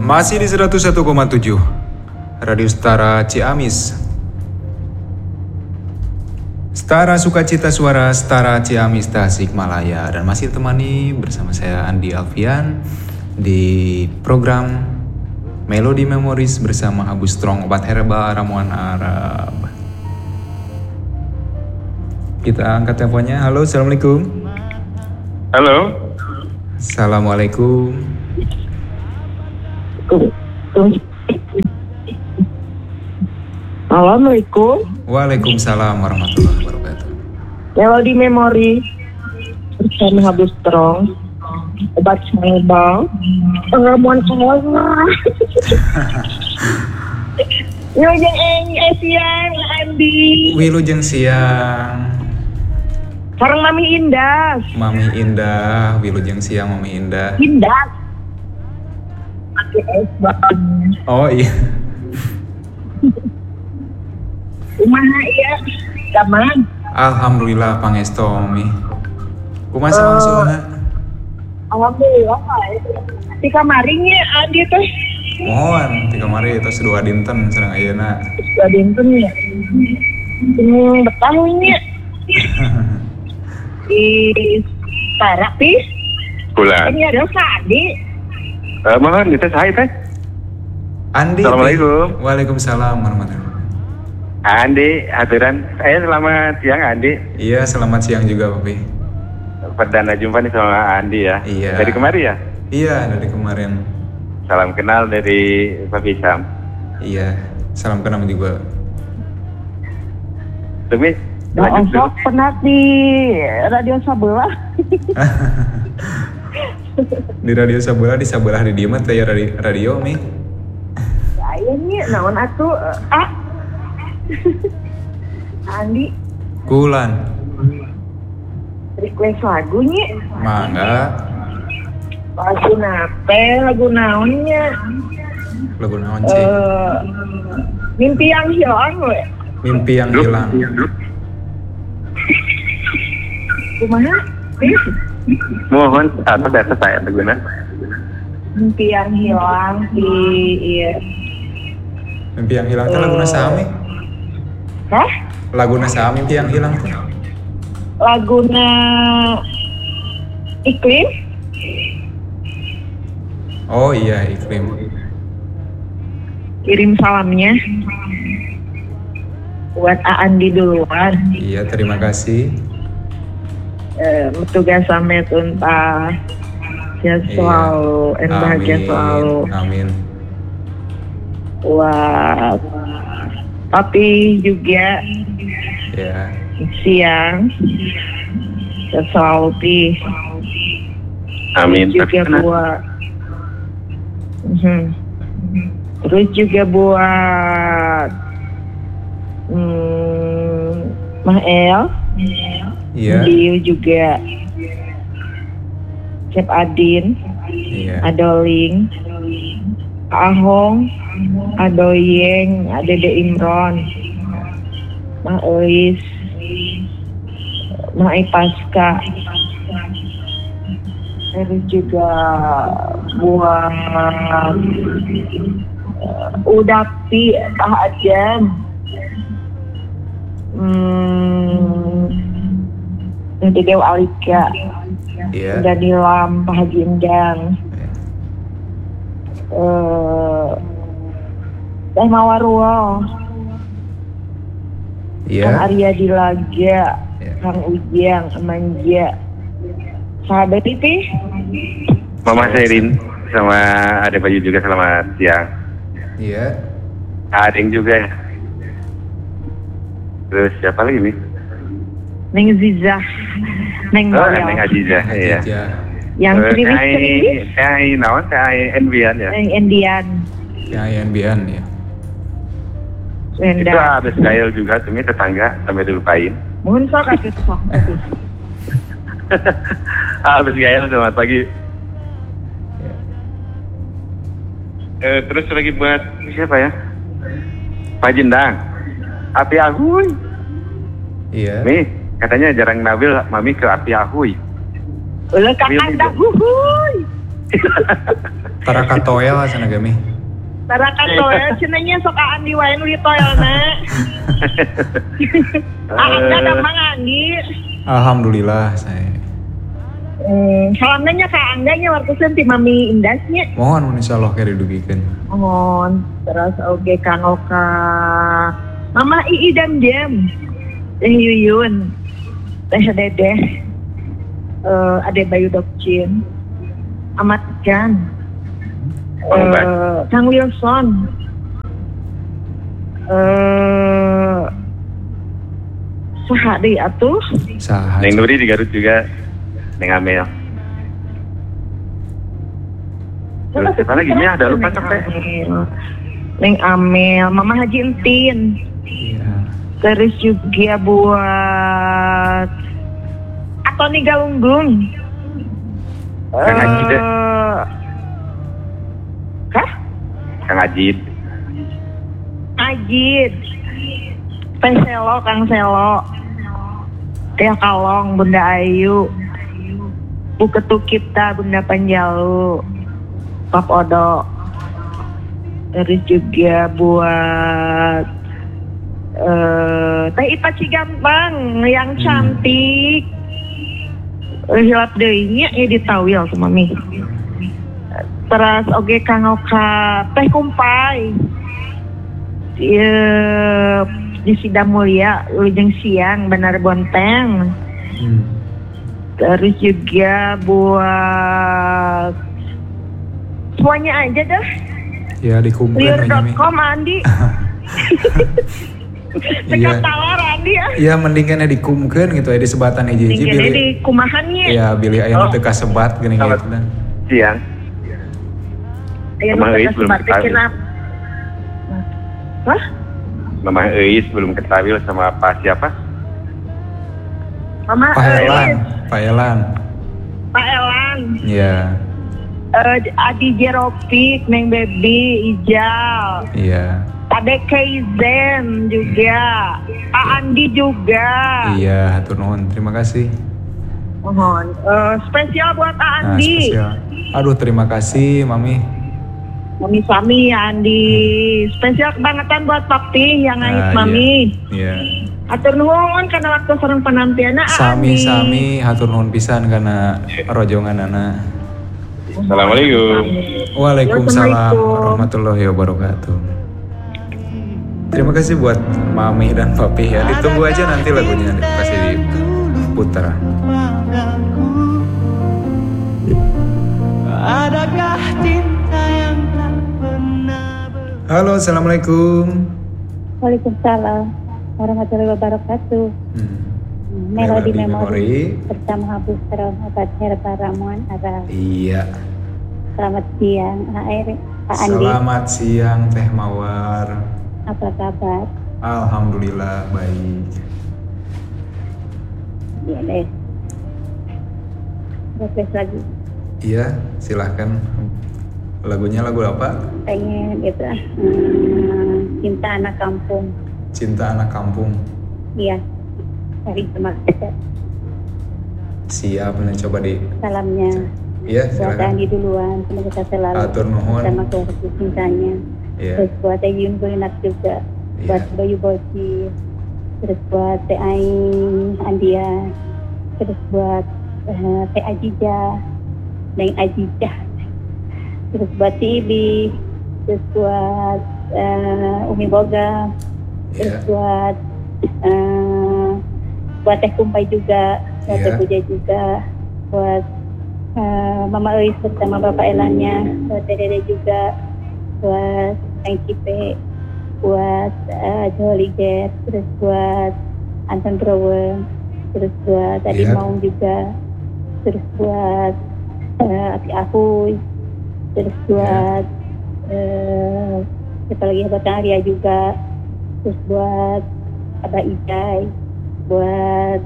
Masih di 101,7 Radio Setara Ciamis. Setara Sukacita Suara Setara Ciamis Tasikmalaya. Dan masih ditemani bersama saya Andi Alfian di program Melody Memories bersama Agus Strong Obat Herbal Ramuan Arab. Kita angkat teleponnya. Halo, Assalamualaikum. Halo. Assalamualaikum. Assalamualaikum. Waalaikumsalam warahmatullahi wabarakatuh. Melody Memory bersama Agus Strong Obat Herbal Ramuan Arab. Wilujeng siang Andi. Wilujeng siang. Sareng Mami Indah. Mami Indah, wilujeng siang Mami Indah. Indah. Pakai es batu. Oh iya. Kumaha ieu? Gaman. Alhamdulillah pangestu Mami. Kumaha saha? Alhamdulillah. Di kamarinya Andi teh. Mohon, di kamari itu dua dinten sareng ayeuna. Dua dinten ya. Betah nya. Di terapis. Bulan. Ini ada Sadi. Mohon kita saya teh. Andi. Assalamualaikum. Waalaikumsalam warahmatullahi. Andi, aturan saya selamat siang Andi. Iya, selamat siang juga Papi. Perdana jumpa nih sama Andi ya. Iya. Dari kemarin ya? Iya, dari kemarin. Salam kenal dari Papi Sam. Iya, salam kenal juga. Demi Nah, sok pernah di radio sebelah. Di radio sebelah, di sebelah di dieu mah teh radio Mi. Kayaknya naon atuh Andi Kulan. request lagunya. Mangga. Lagu nape? Lagu naonnya? Lagu naon sih? Mimpi yang hilang we. Mimpi yang hilang. Kumaha? Mohon atau data saya teguna. Mimpi yang hilang di iya. Mimpi yang hilang teh laguna saha Mi? Hah? Laguna saha mimpi yang hilang teh? Laguna Iklim? Oh iya, Iklim. Kirim salamnya buat Andi duluan. Iya, terima kasih. Tugas sampai tuntas. Ya selalu, bahagia selalu. Amin. Buat Papi juga Ya. siang. Ya selalu Pi. Amin. Juga buat terus juga buat Mahel. Iya. Dia juga Cep Adin. Iya. Adoling, Ahong, Adoyeng, Dede Imron, Ma Elis, Ma Ipaska. Terus juga buat Udapi Pak Adam. Nanti Dewa Alika. Iya. Dan Nilam Pak Haji Endang. Teh Mawarwo. Iya. Kang Arya Dilaga. Iya. Kang Ujang, Manja. Sahabat Pipi. Mama Serin sama Ade Bayu juga selamat siang. Iya. Ading juga ya. Terus siapa lagi nih? Neng Zizah. Neng Moyal. Neng Aziza. Iya. Iya. Yang krimis-krimis. Teh naon teh Envian ya. Neng Endian. Ya, Bian ya. Itu Wenda. habis Gael juga cumi tetangga sampai dilupain. Mohon sok atuh sok. Habis Gael selamat pagi. Terus lagi buat siapa ya? Pak Jindang. Api Ahuy. Iya. Nih, katanya jarang nabil Mami ke Api Ahuy. Ulah kakak dah huhuy. Tara katoel sana kami. Tara katoel cenanya sok Andi wae nu di toelna. Angga gampang Andi. Alhamdulillah saya. Salamnya ka Angganya wartosan ti Mami Indasnya. Mohon insyaallah kere dugikeun. Mohon. Terus oge Kang Oka. Mama Ii dan Jem. Teh Yuyun. Teh Dedeh. Ade Bayu Dokcin. Amat Jan. Kang Wilson. Saha deui atuh? Saha. Neng Nuri di Garut juga. Neng Amel. Terus siapa lagi nih? Ada lupa capek. Neng Amel, Mama Haji Entin. Iya. Terus juga buat Tony Galunggung. Kang Ajid deh. Hah? Kang Ajid. Ajid. Teh Selo, Kang Selo. Teh Kalong, Bunda Ayu. Bu Ketuk Kita, Bunda Panjalu. Pap Odo. Terus juga buat Teh Ita Cigampang yang cantik. Hilap deunya ya ditawil sama Mami. Terus oge Kang Oka Teh Kumpai. Di Sidang Mulia Ujung Siang Benar Bonteng. Terus juga buat semuanya aja dah. Ya dikumpulkan Liur.com Andi. Tekan talar Andi ya. Iya mendingannya dikumkeun gitu ya di sebatan hiji-hiji bilih di kumahannya. Iya bilih aya nu teu kasebat geuning gitu dan. Siang. Aya nu teu kasebat kenapa? Hah? Mama Eis belum ketahui sama apa siapa? Mama Eis. Pak Elan. Pak Elan. Iya. Adi Jeropik, Neng Baby, Ijal. Iya. Ade Kaizen juga. Pak Andi juga. Iya, hatur nuhun. Terima kasih. Mohon. Spesial buat Pak Andi. Spesial. Aduh, terima kasih, Mami. Mami Sami, Andi. Spesial kebangetan buat Papi yang ngait Mami. Iya. Hatur nuhun karena waktu sareng penantianna Andi. Sami, hatur nuhun pisan karena rojonganana. Assalamualaikum. Waalaikumsalam warahmatullahi wabarakatuh. Terima kasih buat Mami dan Papi ya. Ditunggu aja nanti lagunya kasih diputar. Adakah cinta yang tak pernah Halo, assalamualaikum. Waalaikumsalam warahmatullahi wabarakatuh. Melodi Memori bersama Habus Rahmat Herba Ramon Ara. Iya. Selamat siang, Pak Andi. Selamat siang, Teh Mawar. Apa kabar? Alhamdulillah baik. Iya deh. Request lagi. Iya, silahkan. Lagunya lagu apa? Pengen gitu. Cinta Anak Kampung. Cinta Anak Kampung. Iya. Dari Semarang. Siap, coba di. Salamnya. Iya, silakan. Buat Andi duluan, semoga kita selalu atur nuhun sama keluarga cintanya. Yeah. Terus buat Teh Yun Boynak juga, buat Bayu Boci, terus buat Teh Aing Andia, terus buat Teh Ajija, Neng Ajija, terus buat Tibi, terus buat Umi Boga, terus buat Teh Kumpai juga, buat Teh Puja juga, buat Mama Eis bersama Bapak Elannya, buat Teh Dede juga, buat Kang Cipe, buat Joli Jet, terus buat Anton Brower, terus buat Tadi Maung juga, terus buat Aki Ahuy, terus buat siapa lagi, buat Kang Arya juga, terus buat Abah Ijai, buat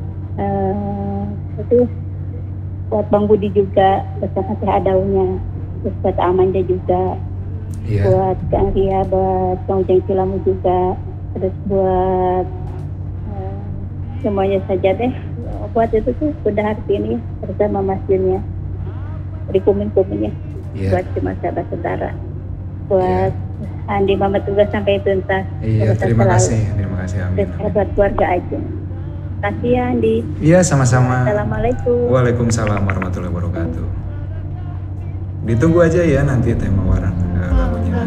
buat Bang Budi juga bersama Teh Adaunya, terus buat Amanda juga. Buat Kang Ria, buat Kang Ujang Cilamu juga, terus buat semuanya saja deh. Buat itu tuh udah hari ini bersama Mas Junnya di kumin-kuminnya. buat semua sahabat-saudara, buat Andi mama tugas sampai tuntas. Iya, terima kasih, amin. Buat keluarga aja. Kasih ya Andi. Iya, sama-sama. Assalamualaikum. Waalaikumsalam warahmatullahi wabarakatuh. Ditunggu aja ya nanti tema lagunya